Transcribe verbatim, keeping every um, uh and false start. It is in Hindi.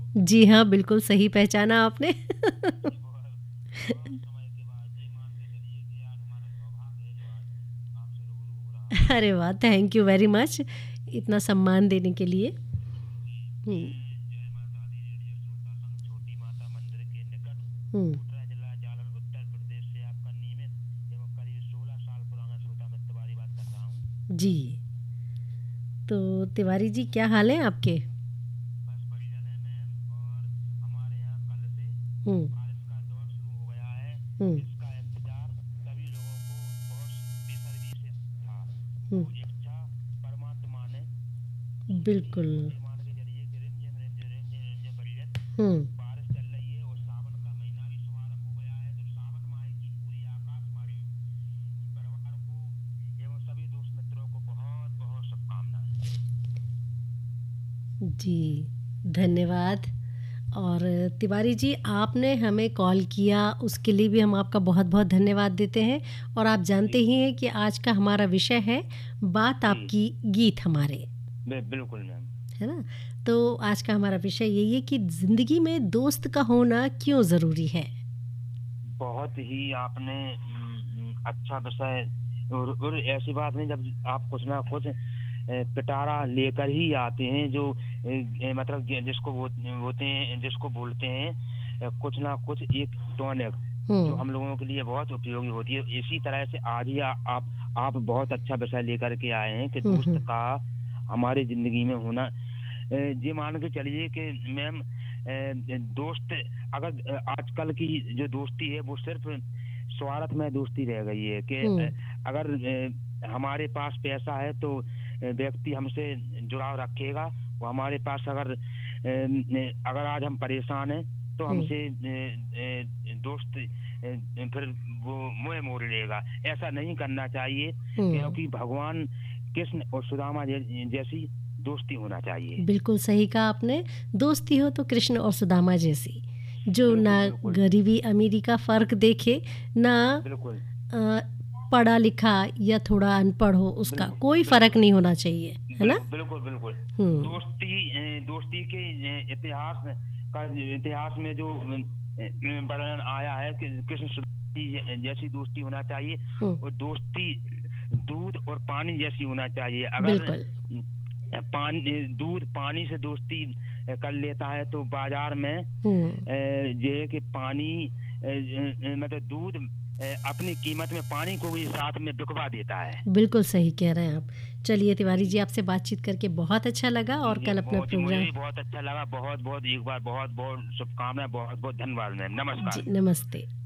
जी हाँ, बिल्कुल सही पहचाना आपने। जी, बहुत बहुत समय के बाद जी मान के चलिए कि आज हमारा सौभाग्य है जो आज आपसे रूबरू हो रहा हूँ। अरे वाह! थैंक यू वेरी मच इतना सम्मान देने के लिए। जी, हुँ, मैं जय माता दी रेडियो श्रोता संघ छोटी माता मंदिर के निकट हुँ। कोटरा जिला जालौर उत्तर प्रदेश से आपका नियमित एवं करीब सोलह साल पुराना श्रोता मित्र तिवारी बात कर रहा हूँ। जी, तो तिवारी जी क्या हाल है आपके? बस बढ़िया है मैम। और हमारे यहाँ कल से हुँ, बारिश का दौर शुरू हो गया है, हुँ, जिसका इंतजार सभी लोगों को बहुत बेसब्री से था। हुँ। वो इच्छा परमात्मा ने सुन ली। बिल्कुल। ये मान के चलिए कि रिमझिम रिमझिम रिमझिम रिमझिम बजट हुँ, बारिश चल रही है और सावन का महीना भी शुभारंभ हो गया है। तो सावन माह की पूरी आकाशवाणी परिवार को एवं सभी दोस्त मित्रों को बहुत बहुत शुभकामनाएं। जी, धन्यवाद। और तिवारी जी आपने हमें कॉल किया उसके लिए भी हम आपका बहुत-बहुत धन्यवाद देते हैं और आप जानते जी ही हैं कि आज का हमारा विषय है बात जी आपकी गीत हमारे, बि- बिल्कुल मैम। है ना? तो आज का हमारा विषय यही है कि ज़िंदगी में दोस्त का होना क्यों ज़रूरी है? बहुत ही आपने हम्म, अच्छा विषय। और, और ऐसी बात नहीं, जब आप कुछ ना कुछ ए, पिटारा लेकर ही आते हैं जो ए, ए, मतलब कि जिसको वो होते हैं, जिसको बोलते हैं ए, कुछ ना कुछ एक टॉनिक जो हुँ, हम लोगों के लिए बहुत उपयोगी होती है। इसी तरह से आज ही आ, आप आप बहुत अच्छा विषय लेकर के आए हैं कि हुँ, दोस्त हुँ, का हमारी जिंदगी में होना। ए, जी मान के चलिए कि मैम ए, दोस्त अगर अ, आजकल की जो दोस्ती है वो सिर्फ स्वार्थ में दोस्ती रह गई है कि हुँ, अ, अगर अ, हमारे पास पैसा है तो अ, व्यक्ति हमसे जुड़ाव रखेगा। वो हमारे पास अगर अ, न- अगर आज हम परेशान हैं तो हुँ, हमसे अ, अ, दोस्त अ, फिर वो मुँह मोड़ लेगा। ऐसा नहीं करना चाहिए, हुँ। क्योंकि भगवान कृष्ण और सुदामा जै- जैसी दोस्ती होना चाहिए। बिल्कुल सही कहा आपने। दोस्ती हो तो कृष्ण और सुदामा जैसी, जो बिल्कुल ना बिल्कुल गरीबी-अमीरी का फ़र्क देखे, ना बिल्कुल अ, पढ़ा-लिखा या थोड़ा अनपढ़ हो उसका बिल्कुल कोई फ़र्क बिल्कुल नहीं होना चाहिए, है ना? बिल्कुल बिल्कुल बिल्कुल। हुँ, दोस्ती अ, दोस्ती के अ, इतिहास का इतिहास में जो अ, अ, वर्णन आया है कि कृष्ण सुदामा जी जैसी दोस्ती होना चाहिए। हुँ, और दोस्ती दूध और पानी जैसी होना चाहिए। अगर बिल्कुल। अ, पानी दूध पानी से दोस्ती अ, कर लेता है तो बाजार में हुँ, अ, ये है कि पानी अ, अ, मतलब दूध अ, अपनी कीमत में पानी को भी साथ में बिकवा देता है। बिल्कुल सही कह रहे हैं आप। चलिए तिवारी जी जी आपसे बातचीत करके बहुत अच्छा लगा जी और जी कल अपना बहुत जी मुझे प्रोग्राम भी बहुत अच्छा लगा। बहुत बहुत एक बार बहुत बहुत शुभकामनाएं। बहुत बहुत धन्यवाद मैम। जी, नमस्कार। नमस्ते।